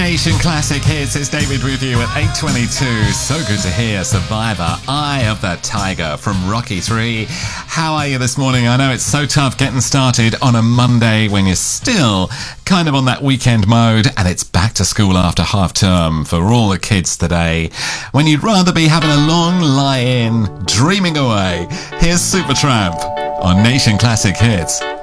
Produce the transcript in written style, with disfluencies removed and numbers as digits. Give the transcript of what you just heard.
Nation Classic Hits. It's David with you at 8:22. So good to hear Survivor, Eye of the Tiger from Rocky 3. How are you this morning? I know it's so tough getting started on a Monday when you're still kind of on that weekend mode and it's back to school after half term for all the kids today. When you'd rather be having a long lie-in, dreaming away. Here's Supertramp on Nation Classic Hits.